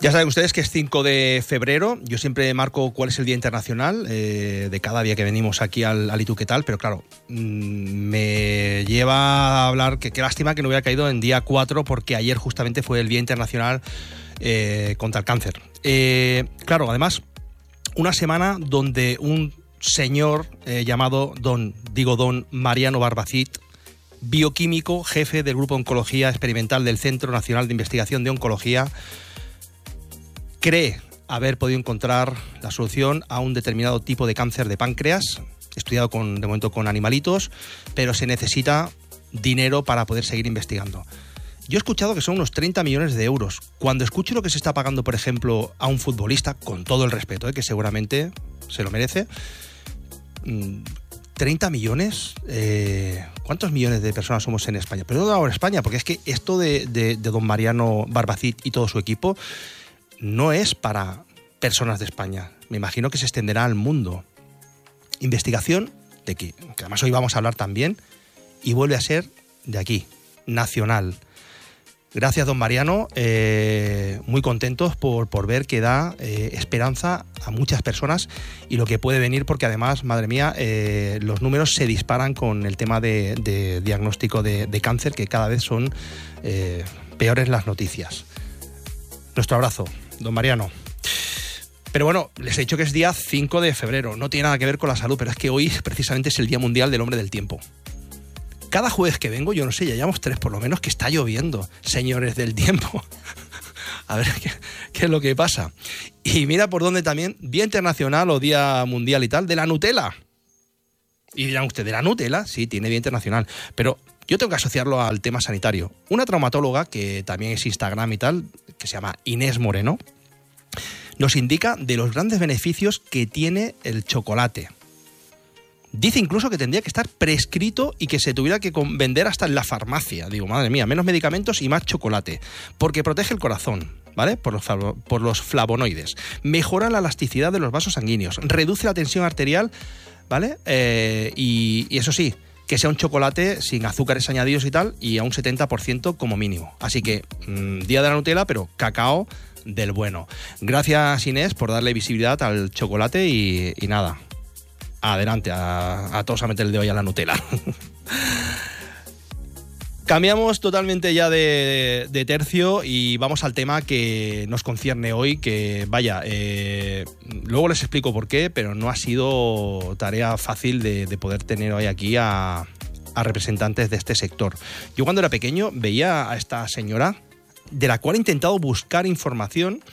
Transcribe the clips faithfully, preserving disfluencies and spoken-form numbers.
Ya saben ustedes que es cinco de febrero. Yo siempre marco cuál es el Día Internacional eh, de cada día que venimos aquí al, al ¿Y tú qué tal? Pero claro, mmm, me lleva a hablar que qué lástima que no hubiera caído en día cuatro, porque ayer justamente fue el Día Internacional eh, contra el Cáncer. Eh, claro, además, una semana donde un señor eh, llamado don, digo don Mariano Barbacid, bioquímico, jefe del Grupo de Oncología Experimental del Centro Nacional de Investigación de Oncología, cree haber podido encontrar la solución a un determinado tipo de cáncer de páncreas, estudiado con, de momento con animalitos, pero se necesita dinero para poder seguir investigando. Yo he escuchado que son unos treinta millones de euros. Cuando escucho lo que se está pagando, por ejemplo, a un futbolista, con todo el respeto, ¿eh? que seguramente se lo merece, treinta millones, eh, ¿cuántos millones de personas somos en España? Pero no ahora en España, porque es que esto de, de, de don Mariano Barbacid y todo su equipo no es para personas de España. Me imagino que se extenderá al mundo. Investigación de aquí, que además hoy vamos a hablar también, y vuelve a ser de aquí, nacional. Gracias, don Mariano. Eh, muy contentos por, por ver que da eh, esperanza a muchas personas y lo que puede venir, porque además, madre mía, eh, los números se disparan con el tema de, de diagnóstico de, de cáncer, que cada vez son eh, peores las noticias. Nuestro abrazo, don Mariano. Pero bueno, les he dicho que es día cinco de febrero, no tiene nada que ver con la salud, pero es que hoy precisamente es el Día Mundial del Hombre del Tiempo. Cada jueves que vengo, yo no sé, ya llevamos tres por lo menos, que está lloviendo, señores del tiempo. A ver qué, qué es lo que pasa. Y mira por dónde también, Día Internacional o Día Mundial y tal, de la Nutella. Y dirán ustedes, ¿de la Nutella? Sí, tiene Día Internacional, pero yo tengo que asociarlo al tema sanitario. Una traumatóloga, que también es Instagram y tal, que se llama Inés Moreno, nos indica de los grandes beneficios que tiene el chocolate. Dice incluso que tendría que estar prescrito y que se tuviera que vender hasta en la farmacia. Digo, madre mía, menos medicamentos y más chocolate. Porque protege el corazón, ¿vale? Por los, por los flavonoides. Mejora la elasticidad de los vasos sanguíneos. Reduce la tensión arterial, ¿vale? Eh, y, y eso sí, que sea un chocolate sin azúcares añadidos y tal, y a un setenta por ciento como mínimo. Así que, mmm, día de la Nutella, pero cacao del bueno. Gracias, Inés, por darle visibilidad al chocolate y, y nada. Adelante, a, a todos a meterle de hoy a la Nutella. Cambiamos totalmente ya de, de tercio y vamos al tema que nos concierne hoy, que vaya, eh, luego les explico por qué, pero no ha sido tarea fácil de, de poder tener hoy aquí a, a representantes de este sector. Yo cuando era pequeño veía a esta señora, de la cual he intentado buscar información,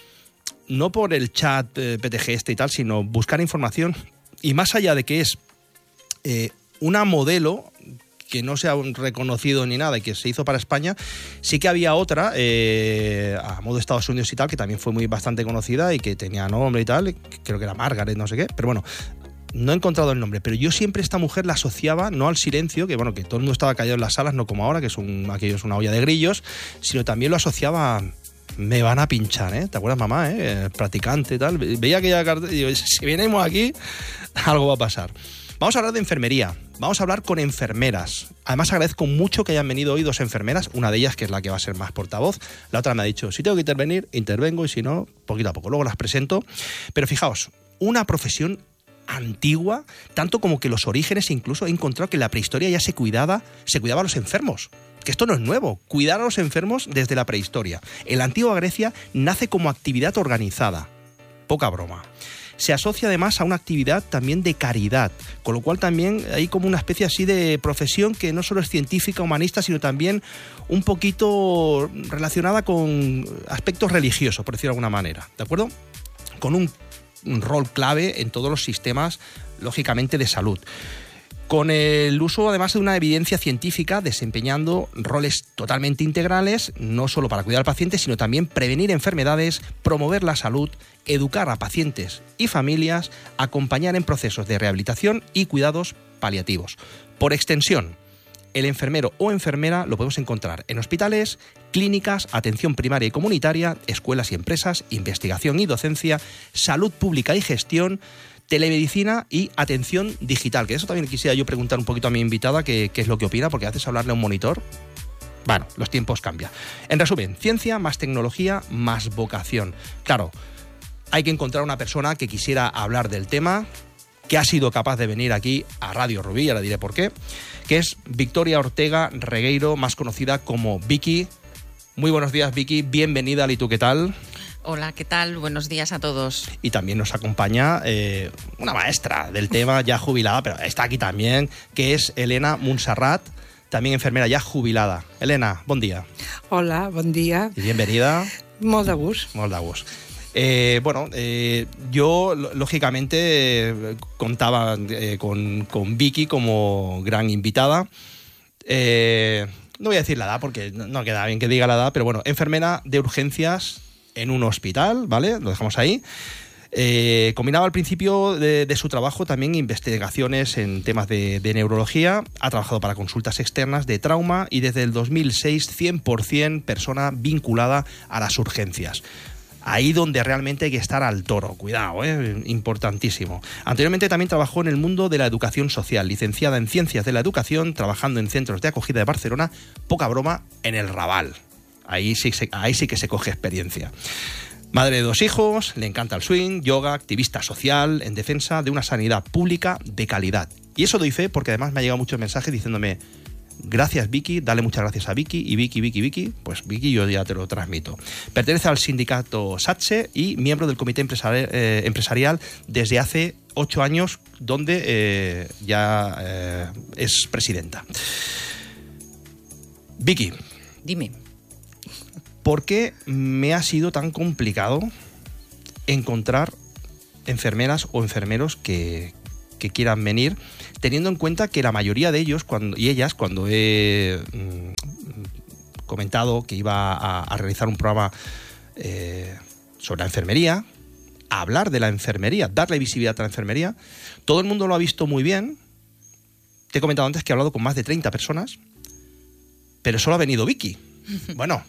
no por el chat eh, P T G este y tal, sino buscar información. Y más allá de que es eh, una modelo que no se ha reconocido ni nada y que se hizo para España, sí que había otra, eh, a modo de Estados Unidos y tal, que también fue muy bastante conocida y que tenía nombre y tal, creo que era Margaret, no sé qué, pero bueno, no he encontrado el nombre, pero yo siempre esta mujer la asociaba no al silencio, que bueno, que todo el mundo estaba callado en las salas, no como ahora, que es un, aquello es una olla de grillos, sino también lo asociaba a... Me van a pinchar, ¿eh? ¿Te acuerdas, mamá? ¿eh? Practicante y tal. Veía aquella carta y digo, si venimos aquí, algo va a pasar. Vamos a hablar de enfermería. Vamos a hablar con enfermeras. Además, agradezco mucho que hayan venido hoy dos enfermeras. Una de ellas, que es la que va a ser más portavoz. La otra me ha dicho, si tengo que intervenir, intervengo. Y si no, poquito a poco. Luego las presento. Pero fijaos, una profesión antigua, tanto como que los orígenes, incluso he encontrado que en la prehistoria ya se cuidaba, se cuidaba a los enfermos. Que esto no es nuevo, cuidar a los enfermos desde la prehistoria. En la antigua Grecia nace como actividad organizada. Poca broma. Se asocia además a una actividad también de caridad, con lo cual también hay como una especie así de profesión que no solo es científica, humanista, sino también un poquito relacionada con aspectos religiosos, por decirlo de alguna manera, ¿de acuerdo? Con un, un rol clave en todos los sistemas, lógicamente, de salud. Con el uso, además, de una evidencia científica, desempeñando roles totalmente integrales, no solo para cuidar al paciente, sino también prevenir enfermedades, promover la salud, educar a pacientes y familias, acompañar en procesos de rehabilitación y cuidados paliativos. Por extensión, el enfermero o enfermera lo podemos encontrar en hospitales, clínicas, atención primaria y comunitaria, escuelas y empresas, investigación y docencia, salud pública y gestión, telemedicina y atención digital, que eso también quisiera yo preguntar un poquito a mi invitada qué es lo que opina, porque a veces hablarle a un monitor Bueno, los tiempos cambian. En resumen, ciencia más tecnología más vocación. Claro, hay que encontrar una persona que quisiera hablar del tema, que ha sido capaz de venir aquí a Radio Rubí, ahora diré por qué, que es Victoria Ortega Regueiro, más conocida como Vicky. Muy buenos días, Vicky, bienvenida al ¿Y tú qué tal? Hola, ¿qué tal? Buenos días a todos. Y también nos acompaña eh, una maestra del tema, ya jubilada, pero está aquí también, que es Elena Montserrat, también enfermera ya jubilada. Elena, bon dia. Hola, bon dia. Y bienvenida. Molt de gust. Molt de gust. Eh, bueno, eh, yo lógicamente eh, contaba eh, con, con Vicky como gran invitada. Eh, no voy a decir la edad porque no, no queda bien que diga la edad, pero bueno, enfermera de urgencias en un hospital, ¿vale? Lo dejamos ahí. Eh, combinaba al principio de, de su trabajo también investigaciones en temas de, de neurología. Ha trabajado para consultas externas de trauma y desde el dos mil seis cien por ciento persona vinculada a las urgencias. Ahí donde realmente hay que estar al toro, cuidado, ¿eh? Importantísimo. Anteriormente también trabajó en el mundo de la educación social, licenciada en Ciencias de la Educación, trabajando en centros de acogida de Barcelona, poca broma, en el Raval. Ahí sí, ahí sí que se coge experiencia. Madre de dos hijos, le encanta el swing, yoga, activista social, en defensa de una sanidad pública de calidad. Y eso doy fe porque además me ha llegado muchos mensajes diciéndome: gracias Vicky, dale muchas gracias a Vicky, y Vicky, Vicky, Vicky, pues Vicky yo ya te lo transmito. Pertenece al sindicato SATSE y miembro del comité empresari- eh, empresarial desde hace ocho años, donde eh, ya eh, es presidenta. Vicky. Dime. ¿Por qué me ha sido tan complicado encontrar enfermeras o enfermeros que, que quieran venir, teniendo en cuenta que la mayoría de ellos cuando, y ellas, cuando he mmm, comentado que iba a, a realizar un programa eh, sobre la enfermería, a hablar de la enfermería, darle visibilidad a la enfermería, todo el mundo lo ha visto muy bien. Te he comentado antes que he hablado con más de treinta personas, pero solo ha venido Vicky. Bueno...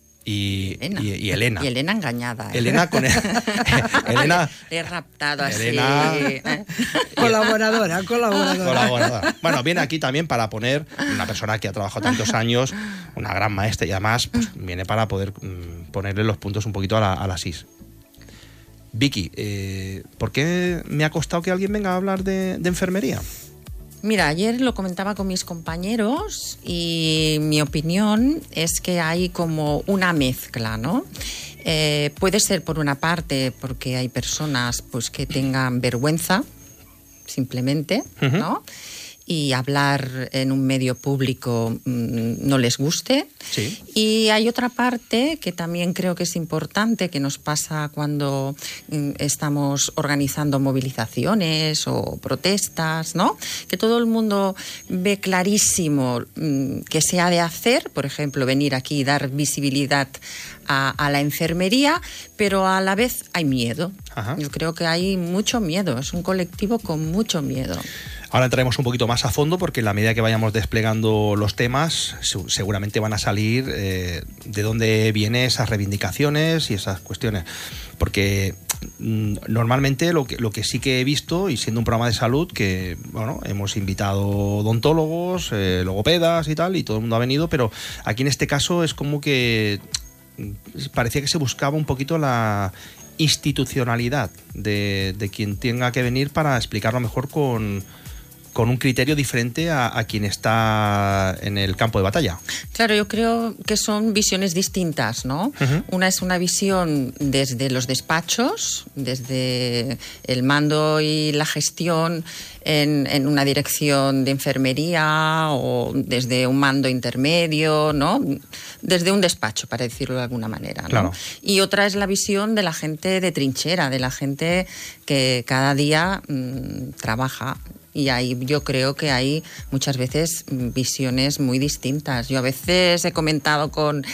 Y Elena. Y, y Elena. Y Elena engañada. ¿eh? Elena con el, Elena. Le he raptado así. Elena. ¿eh? Colaboradora, colaboradora. Colaboradora. Bueno, viene aquí también para poner una persona que ha trabajado tantos años, una gran maestra, y además pues, viene para poder mmm, ponerle los puntos un poquito a la, a las is. Vicky, eh, ¿por qué me ha costado que alguien venga a hablar de, de enfermería? Mira, ayer lo comentaba con mis compañeros y mi opinión es que hay como una mezcla, ¿no? Eh, puede ser por una parte porque hay personas pues que tengan vergüenza, simplemente, uh-huh. ¿no? Y hablar en un medio público mmm, no les guste. Sí. Y hay otra parte que también creo que es importante, que nos pasa cuando mmm, estamos organizando movilizaciones o protestas, ¿no? Que todo el mundo ve clarísimo mmm, que se ha de hacer, por ejemplo, venir aquí y dar visibilidad a, a la enfermería, pero a la vez hay miedo. Ajá. Yo creo que hay mucho miedo, es un colectivo con mucho miedo. Ahora entraremos un poquito más a fondo porque en la medida que vayamos desplegando los temas seguramente van a salir eh, de dónde vienen esas reivindicaciones y esas cuestiones. Porque mm, normalmente lo que, lo que sí que he visto, y siendo un programa de salud, que bueno, hemos invitado odontólogos, eh, logopedas y tal, y todo el mundo ha venido, pero aquí en este caso es como que parecía que se buscaba un poquito la institucionalidad de, de quien tenga que venir para explicarlo mejor con... con un criterio diferente a, a quien está en el campo de batalla. Claro, yo creo que son visiones distintas, ¿no? Uh-huh. Una es una visión desde los despachos, desde el mando y la gestión en, en una dirección de enfermería o desde un mando intermedio, ¿no? Desde un despacho, para decirlo de alguna manera, ¿no? Claro. Y otra es la visión de la gente de trinchera, de la gente que cada día mmm, trabaja. Y ahí yo creo que hay muchas veces visiones muy distintas. Yo a veces he comentado con,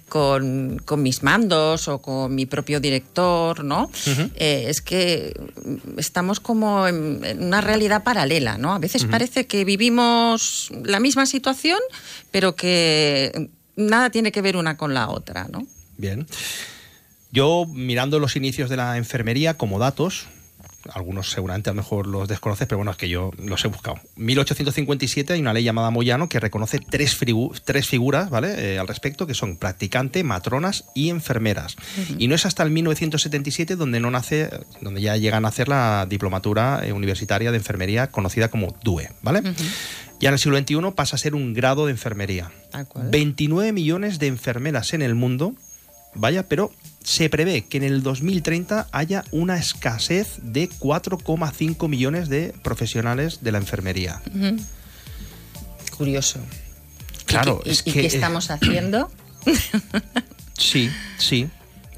con, con mis mandos o con mi propio director, ¿no? Uh-huh. Eh, es que estamos como en, en una realidad paralela, ¿no? A veces uh-huh. parece que vivimos la misma situación, pero que nada tiene que ver una con la otra, ¿no? Bien. Yo, mirando los inicios de la enfermería como datos, algunos seguramente a lo mejor los desconoces, pero bueno, es que yo los he buscado. mil ochocientos cincuenta y siete hay una ley llamada Moyano que reconoce tres, frigu- tres figuras, ¿vale? Eh, al respecto, que son practicante, matronas y enfermeras. Uh-huh. Y no es hasta el mil novecientos setenta y siete donde no nace, donde ya llegan a hacer la diplomatura eh, universitaria de enfermería conocida como D U E, ¿vale? Uh-huh. Ya en el siglo veintiuno pasa a ser un grado de enfermería. veintinueve millones de enfermeras en el mundo, vaya, pero se prevé que en el dos mil treinta haya una escasez de cuatro coma cinco millones de profesionales de la enfermería. Uh-huh. Curioso. Claro, ¿Y, es y, que... ¿Y qué estamos haciendo? Sí, sí.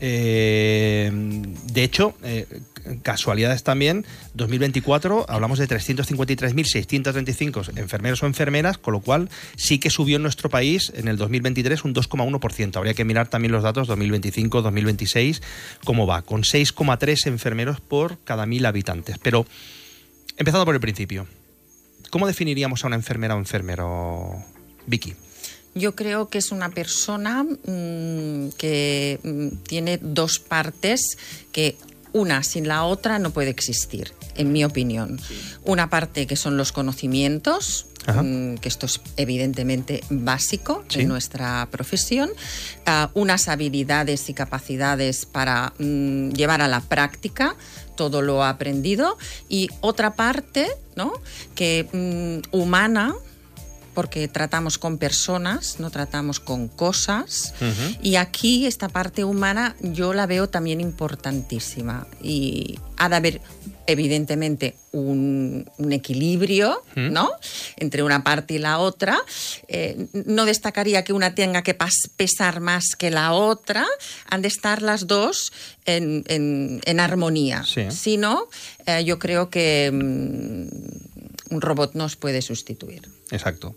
Eh, de hecho, eh, casualidades también, dos mil veinticuatro hablamos de trescientos cincuenta y tres mil seiscientos treinta y cinco enfermeros o enfermeras, con lo cual sí que subió en nuestro país en el dos mil veintitrés un dos coma uno por ciento. Habría que mirar también los datos dos mil veinticinco, dos mil veintiséis, cómo va, con seis coma tres enfermeros por cada mil habitantes. Pero, empezando por el principio, ¿cómo definiríamos a una enfermera o enfermero, Vicky? Yo creo que es una persona mmm, que mmm, tiene dos partes que una sin la otra no puede existir, en mi opinión. Sí. Una parte que son los conocimientos, mmm, que esto es evidentemente básico ¿Sí? en nuestra profesión, uh, unas habilidades y capacidades para mmm, llevar a la práctica todo lo aprendido, y otra parte, ¿no?, que mmm, humana, porque tratamos con personas, no tratamos con cosas. Uh-huh. Y aquí esta parte humana yo la veo también importantísima. Y ha de haber, evidentemente, un, un equilibrio, uh-huh. ¿no?, entre una parte y la otra. Eh, no destacaría que una tenga que pas- pesar más que la otra. Han de estar las dos en, en, en armonía. Sí. Si no, eh, yo creo que mmm, un robot nos puede sustituir. Exacto.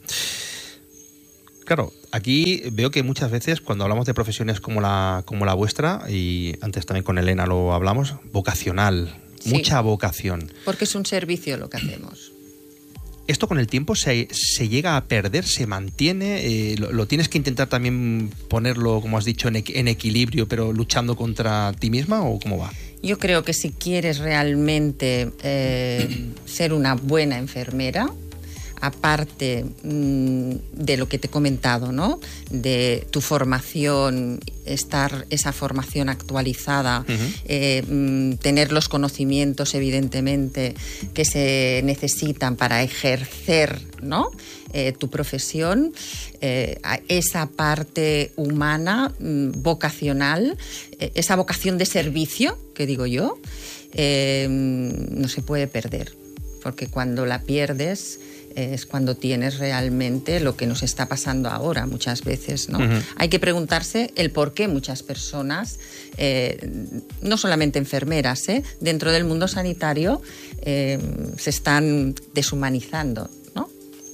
Claro, aquí veo que muchas veces cuando hablamos de profesiones como la, como la vuestra, y antes también con Elena lo hablamos, vocacional, sí. mucha vocación. Porque es un servicio lo que hacemos. ¿Esto con el tiempo se, se llega a perder, se mantiene? Eh, lo, ¿Lo tienes que intentar también ponerlo, como has dicho, en, en equilibrio, pero luchando contra ti misma, o cómo va? Yo creo que si quieres realmente eh, ser una buena enfermera, aparte mmm, de lo que te he comentado, ¿no?, de tu formación, estar esa formación actualizada, uh-huh. eh, mmm, tener los conocimientos, evidentemente, que se necesitan para ejercer, ¿no?, eh, tu profesión, eh, esa parte humana, mmm, vocacional, eh, esa vocación de servicio, que digo yo, eh, no se puede perder, porque cuando la pierdes es cuando tienes realmente lo que nos está pasando ahora muchas veces, ¿no? Uh-huh. Hay que preguntarse el por qué muchas personas, eh, no solamente enfermeras, ¿eh?, dentro del mundo sanitario eh, se están deshumanizando, ¿no?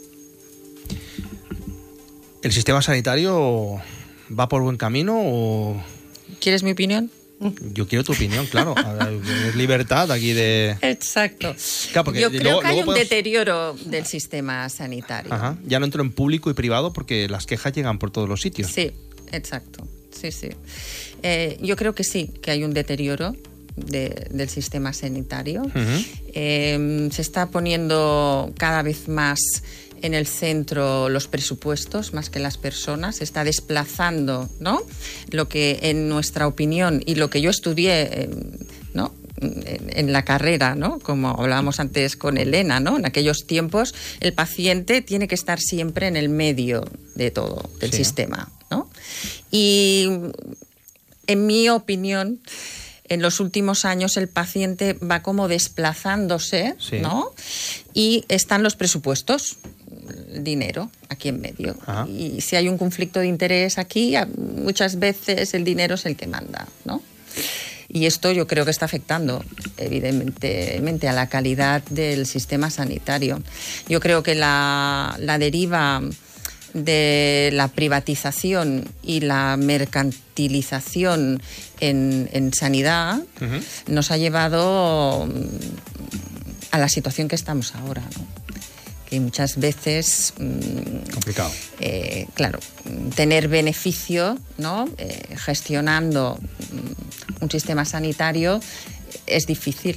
¿El sistema sanitario va por buen camino o...? ¿Quieres mi opinión? Yo quiero tu opinión, claro. Es libertad aquí de... Exacto. Claro, Yo creo luego, que hay luego un podemos... deterioro del sistema sanitario. Ajá. Ya no entro en público y privado porque las quejas llegan por todos los sitios. Sí, exacto. Sí, sí. Eh, yo creo que sí, que hay un deterioro de, del sistema sanitario. Uh-huh. Eh, se está poniendo cada vez más en el centro los presupuestos más que las personas, se está desplazando, ¿no?, lo que en nuestra opinión y lo que yo estudié, ¿no?, en, en la carrera, ¿no?, como hablábamos antes con Elena, ¿no?, en aquellos tiempos el paciente tiene que estar siempre en el medio de todo, del sí. sistema, ¿no? Y en mi opinión, en los últimos años el paciente va como desplazándose, sí. ¿no?, y están los presupuestos, dinero aquí en medio. Ajá. Y si hay un conflicto de interés aquí, muchas veces el dinero es el que manda, ¿no? Y esto yo creo que está afectando evidentemente a la calidad del sistema sanitario. Yo creo que la, la deriva de la privatización y la mercantilización en, en sanidad uh-huh. nos ha llevado a la situación que estamos ahora, ¿no? Que muchas veces... Mmm, complicado. Eh, claro, tener beneficio, ¿no?, eh, gestionando mmm, un sistema sanitario es difícil.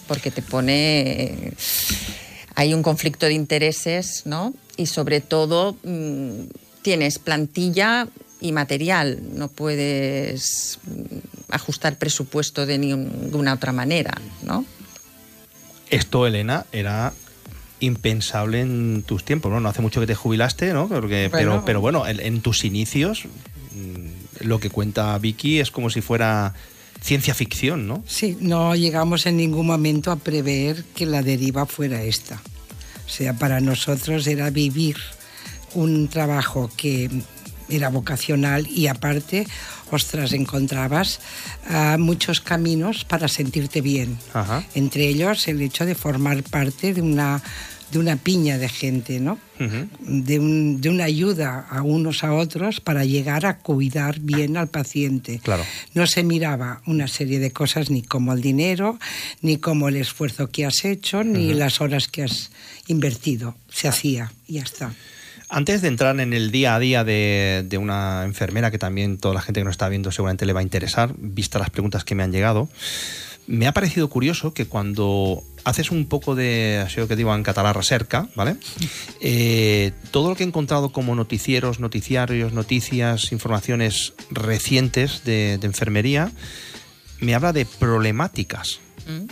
porque te pone... Hay un conflicto de intereses, ¿no? Y sobre todo mmm, tienes plantilla y material, no puedes ajustar presupuesto de ninguna otra manera, ¿no? Esto, Elena, era impensable en tus tiempos, ¿no? No hace mucho que te jubilaste, ¿no? Porque, bueno, pero, pero bueno, en, en tus inicios, lo que cuenta Vicky es como si fuera ciencia ficción, ¿no? Sí, no llegamos en ningún momento a prever que la deriva fuera esta. O sea, para nosotros era vivir un trabajo que era vocacional y aparte, ostras, encontrabas uh, muchos caminos para sentirte bien. Ajá. Entre ellos el hecho de formar parte de una, de una piña de gente, ¿no? Uh-huh. De, un, de una ayuda a unos a otros para llegar a cuidar bien al paciente. Claro. No se miraba una serie de cosas ni como el dinero, ni como el esfuerzo que has hecho, ni uh-huh. las horas que has invertido. Se hacía y ya está. Antes de entrar en el día a día de, de una enfermera, que también toda la gente que nos está viendo seguramente le va a interesar, vista las preguntas que me han llegado, me ha parecido curioso que cuando haces un poco de, así lo que digo en catalán, recerca, ¿vale? Eh, todo lo que he encontrado como noticieros, noticiarios, noticias, informaciones recientes de, de enfermería, me habla de problemáticas. ¿Mm?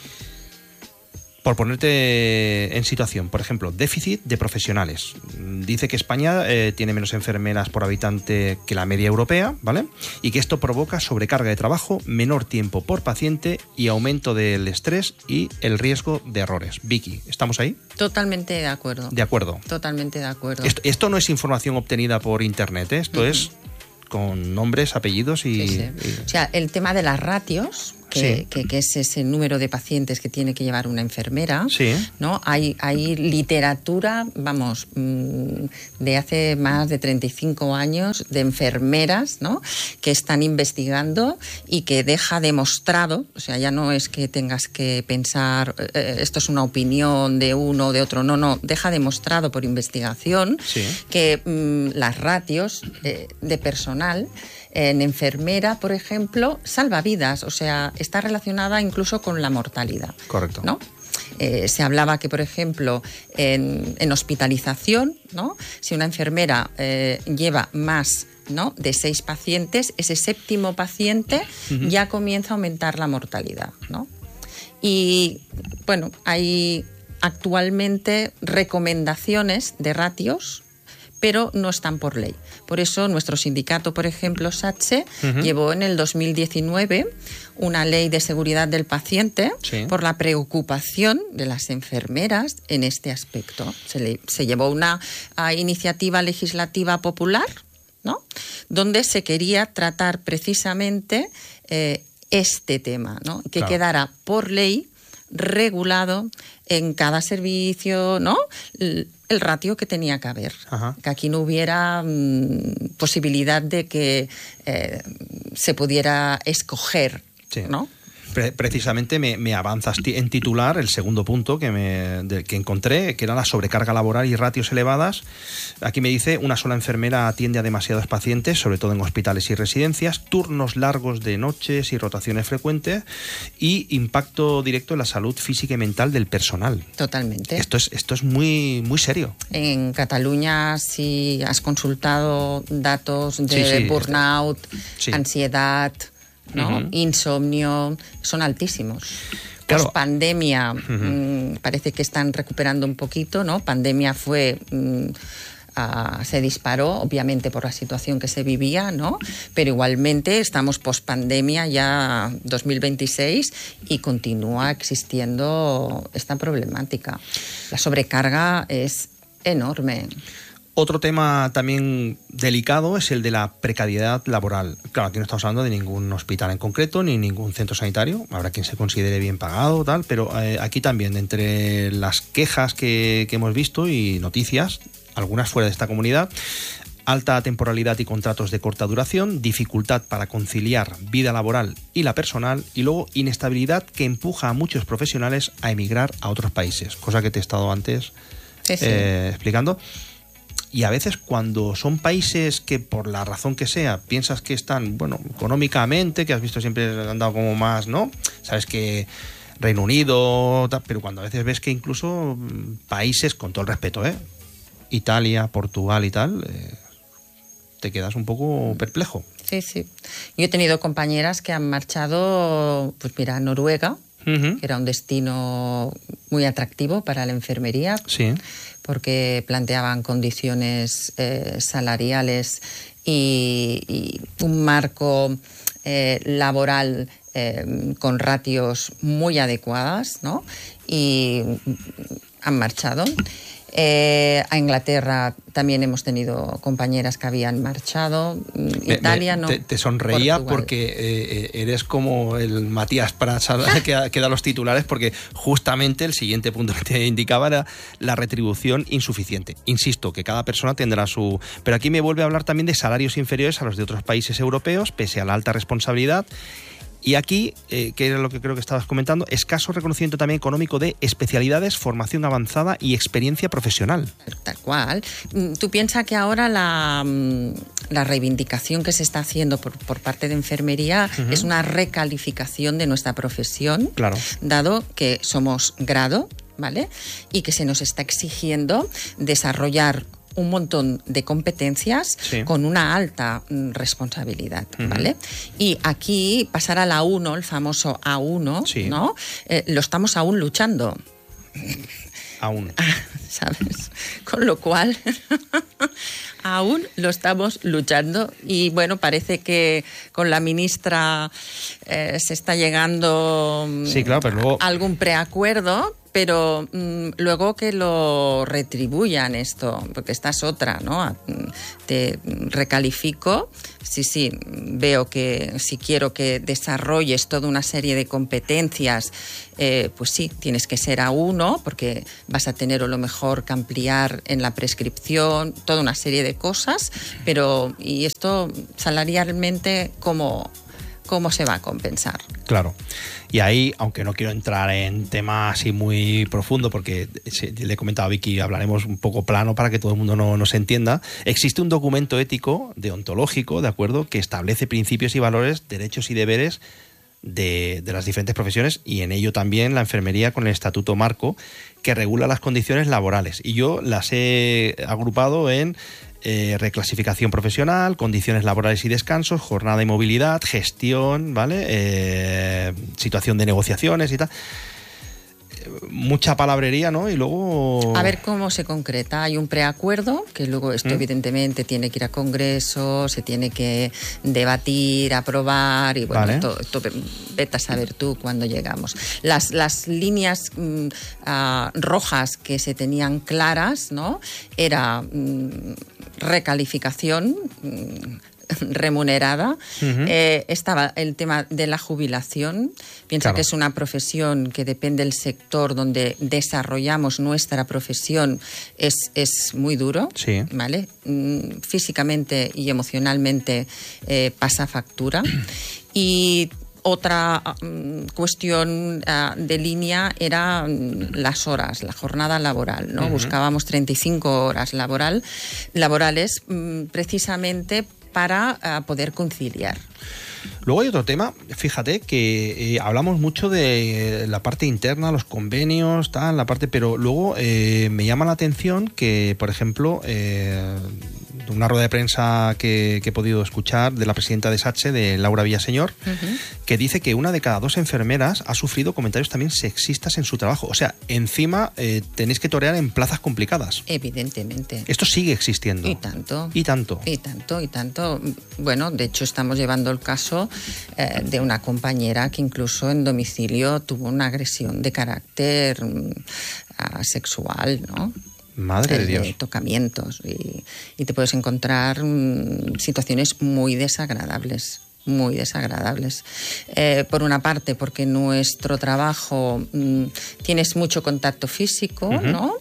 Por ponerte en situación, por ejemplo, déficit de profesionales. Dice que España eh, tiene menos enfermeras por habitante que la media europea, ¿vale? Y que esto provoca sobrecarga de trabajo, menor tiempo por paciente y aumento del estrés y el riesgo de errores. Vicky, ¿estamos ahí? Totalmente de acuerdo. De acuerdo. Totalmente de acuerdo. Esto, esto no es información obtenida por internet, ¿eh? Esto uh-huh. es con nombres, apellidos y, sí, sí. y... O sea, el tema de las ratios... Que, sí. que, que es ese número de pacientes que tiene que llevar una enfermera, sí. ¿no? Hay, hay literatura, vamos, de hace más de treinta y cinco años de enfermeras, ¿no? Que están investigando y que deja demostrado, o sea, ya no es que tengas que pensar eh, esto es una opinión de uno o de otro, no, no, deja demostrado por investigación sí. que mmm, las ratios de, de personal en enfermera, por ejemplo, salva vidas, o sea, está relacionada incluso con la mortalidad. Correcto. ¿No? Eh, se hablaba que, por ejemplo, en, en hospitalización, ¿no? Si una enfermera eh, lleva más, ¿no? de seis pacientes, ese séptimo paciente uh-huh. ya comienza a aumentar la mortalidad, ¿no? Y, bueno, hay actualmente recomendaciones de ratios, pero no están por ley. Por eso nuestro sindicato, por ejemplo, SATSE, uh-huh. llevó en el dos mil diecinueve una ley de seguridad del paciente sí. por la preocupación de las enfermeras en este aspecto. Se, le, se llevó una uh, iniciativa legislativa popular, ¿no? Donde se quería tratar precisamente eh, este tema, ¿no? Que claro. quedara por ley regulado en cada servicio, ¿no? El, el ratio que tenía que haber. Ajá. Que aquí no hubiera mmm, posibilidad de que eh, se pudiera escoger, sí. ¿no? Pre- precisamente me, me avanzas ti- en titular el segundo punto que, me, de, que encontré, que era la sobrecarga laboral y ratios elevadas. Aquí me dice, una sola enfermera atiende a demasiados pacientes, sobre todo en hospitales y residencias, turnos largos de noches y rotaciones frecuentes y impacto directo en la salud física y mental del personal. Totalmente. Esto es, esto es muy, muy serio. En Cataluña, si has consultado datos de sí, sí, burnout, sí. ansiedad... ¿no? Uh-huh. Insomnio, son altísimos. Claro. Pues pandemia, uh-huh. mmm, parece que están recuperando un poquito, ¿no? Pandemia fue... Mmm, Uh, se disparó, obviamente por la situación que se vivía, ¿no? Pero igualmente estamos post-pandemia ya dos mil veintiséis y continúa existiendo esta problemática. La sobrecarga es enorme. Otro tema también delicado es el de la precariedad laboral. Claro, aquí no estamos hablando de ningún hospital en concreto, ni ningún centro sanitario. Habrá quien se considere bien pagado, tal, pero eh, aquí también, entre las quejas que, que hemos visto y noticias, algunas fuera de esta comunidad, alta temporalidad y contratos de corta duración, dificultad para conciliar vida laboral y la personal, y luego inestabilidad que empuja a muchos profesionales a emigrar a otros países, cosa que te he estado antes sí, sí. Eh, explicando. Y a veces cuando son países que por la razón que sea piensas que están, bueno, económicamente, que has visto siempre han dado como más, ¿no? Sabes que Reino Unido, tal, pero cuando a veces ves que incluso países, con todo el respeto, ¿eh? Italia, Portugal y tal, eh, te quedas un poco perplejo. Sí, sí. Yo he tenido compañeras que han marchado, pues mira, a Noruega, uh-huh. que era un destino muy atractivo para la enfermería, sí. porque planteaban condiciones eh, salariales y, y un marco eh, laboral eh, con ratios muy adecuadas, ¿no? Y han marchado. Eh, a Inglaterra también hemos tenido compañeras que habían marchado. Me, Italia me, no. Te, te sonreía Portugal. Porque eh, eres como el Matías Prats que, que da los titulares, porque justamente el siguiente punto que te indicaba era la retribución insuficiente. Insisto, que cada persona tendrá su... Pero aquí me vuelve a hablar también de salarios inferiores a los de otros países europeos, pese a la alta responsabilidad. Y aquí, eh, que era lo que creo que estabas comentando, escaso reconocimiento también económico de especialidades, formación avanzada y experiencia profesional. Tal cual. Tú piensas que ahora la, la reivindicación que se está haciendo por, por parte de enfermería uh-huh. es una recalificación de nuestra profesión, claro. dado que somos grado, ¿vale? Y que se nos está exigiendo desarrollar un montón de competencias sí. con una alta responsabilidad, ¿vale? Uh-huh. Y aquí pasar a la uno, el famoso A uno, sí. ¿no? Eh, lo estamos aún luchando. Aún. ¿Sabes? Con lo cual, aún lo estamos luchando y bueno, parece que con la ministra eh, se está llegando sí, claro, pero luego... a algún preacuerdo, pero mmm, luego que lo retribuyan esto, porque esta es otra, ¿no? Te recalifico, sí, sí, veo que si quiero que desarrolles toda una serie de competencias, eh, pues sí, tienes que ser A uno, porque vas a tener a lo mejor que ampliar en la prescripción, toda una serie de cosas, pero ¿y esto salarialmente cómo, cómo se va a compensar? Claro. Y ahí, aunque no quiero entrar en temas así muy profundo, porque le he comentado a Vicky, hablaremos un poco plano para que todo el mundo no, nos entienda, existe un documento ético, deontológico, ¿de acuerdo?, que establece principios y valores, derechos y deberes de, de las diferentes profesiones, y en ello también la enfermería con el Estatuto Marco, que regula las condiciones laborales. Y yo las he agrupado en Eh, reclasificación profesional, condiciones laborales y descansos, jornada y movilidad, gestión, ¿vale? Eh, situación de negociaciones y tal. Mucha palabrería, ¿no? Y luego... A ver cómo se concreta. Hay un preacuerdo, que luego esto ¿Mm? evidentemente tiene que ir a Congreso, se tiene que debatir, aprobar, y bueno, vale. esto, esto vete a saber tú cuándo llegamos. Las, las líneas mm, uh, rojas que se tenían claras, ¿no? Era mm, recalificación mm, remunerada, uh-huh. eh, estaba el tema de la jubilación. Piensa claro. que es una profesión que depende del sector donde desarrollamos nuestra profesión, es, es muy duro, sí. ¿vale? Mm, físicamente y emocionalmente eh, pasa factura. Y otra um, cuestión uh, de línea era um, las horas, la jornada laboral, ¿no? Uh-huh. Buscábamos treinta y cinco horas laboral, laborales um, precisamente para uh, poder conciliar. Luego hay otro tema, fíjate, que eh, hablamos mucho de la parte interna, los convenios, tal, la parte, pero luego eh, me llama la atención que, por ejemplo, eh, una rueda de prensa que, que he podido escuchar de la presidenta de SATSE, de Laura Villaseñor, uh-huh. que dice que una de cada dos enfermeras ha sufrido comentarios también sexistas en su trabajo. O sea, encima eh, tenéis que torear en plazas complicadas. Evidentemente. Esto sigue existiendo. Y tanto. Y tanto. Y tanto, y tanto. Bueno, de hecho estamos llevando el caso eh, de una compañera que incluso en domicilio tuvo una agresión de carácter uh, sexual, ¿no? Madre de Dios. De tocamientos y, y te puedes encontrar mmm, situaciones muy desagradables, muy desagradables. Eh, por una parte, porque nuestro trabajo mmm, tienes mucho contacto físico, uh-huh. ¿no?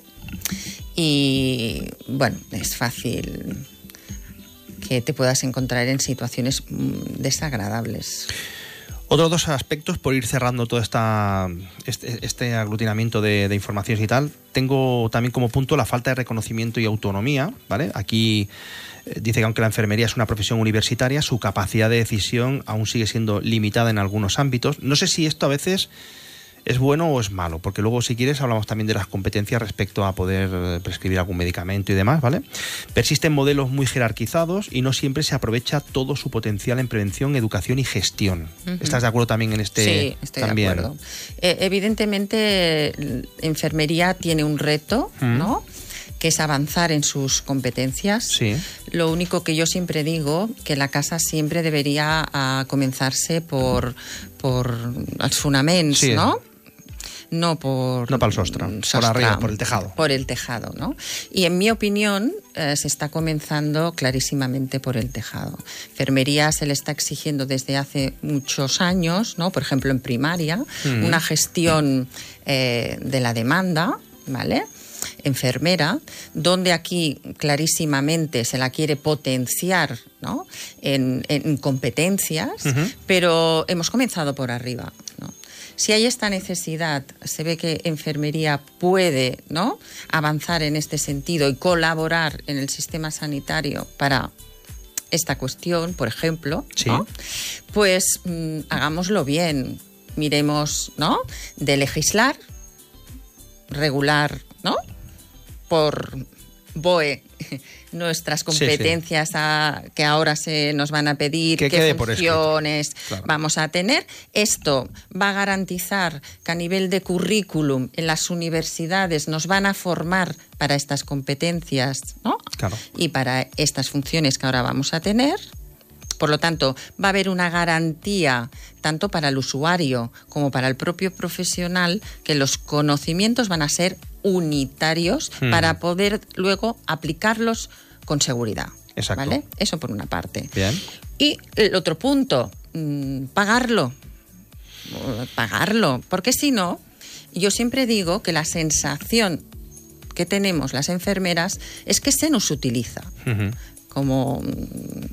Y bueno, es fácil que te puedas encontrar en situaciones mmm, desagradables. Otros dos aspectos, por ir cerrando todo esta, este, este aglutinamiento de, de informaciones y tal, tengo también como punto la falta de reconocimiento y autonomía, ¿vale? Aquí eh, dice que aunque la enfermería es una profesión universitaria, su capacidad de decisión aún sigue siendo limitada en algunos ámbitos. No sé si esto a veces ¿Es bueno o es malo? Porque luego, si quieres, hablamos también de las competencias respecto a poder prescribir algún medicamento y demás, ¿vale? Persisten modelos muy jerarquizados y no siempre se aprovecha todo su potencial en prevención, educación y gestión. Uh-huh. ¿Estás de acuerdo también en este? Sí, estoy también? de acuerdo. Eh, evidentemente, enfermería tiene un reto, uh-huh. ¿no?, que es avanzar en sus competencias. Sí. Lo único que yo siempre digo, que la casa siempre debería a, comenzarse por, por els fonaments, sí. ¿no? No por... No para el sostre, por arriba, por el tejado. Por el tejado, ¿no? Y en mi opinión, eh, se está comenzando clarísimamente por el tejado. Enfermería se le está exigiendo desde hace muchos años, ¿no? Por ejemplo, en primaria, mm. una gestión eh, de la demanda, ¿vale?, enfermera, donde aquí clarísimamente se la quiere potenciar, ¿no?, en, en competencias, uh-huh. pero hemos comenzado por arriba, ¿no? Si hay esta necesidad, se ve que enfermería puede, ¿no?, avanzar en este sentido y colaborar en el sistema sanitario para esta cuestión, por ejemplo, sí. ¿no?, pues mmm, hagámoslo bien, miremos, ¿no?, de legislar, regular, ¿no?, por B O E nuestras competencias sí, sí. A, que ahora se nos van a pedir, que qué funciones claro. vamos a tener. Esto va a garantizar que a nivel de currículum en las universidades nos van a formar para estas competencias, ¿no?, claro. y para estas funciones que ahora vamos a tener. Por lo tanto, va a haber una garantía tanto para el usuario como para el propio profesional que los conocimientos van a ser unitarios hmm. para poder luego aplicarlos con seguridad. Exacto. ¿Vale? Eso por una parte. Bien. Y el otro punto, mmm, pagarlo. Pagarlo. Porque si no, yo siempre digo que la sensación que tenemos las enfermeras es que se nos utiliza. Uh-huh. Como